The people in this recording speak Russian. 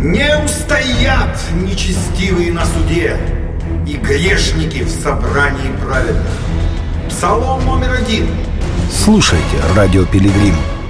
Не устоят нечестивые на суде и грешники в собрании праведных. Псалом номер 1. Слушайте радио Пилигрим.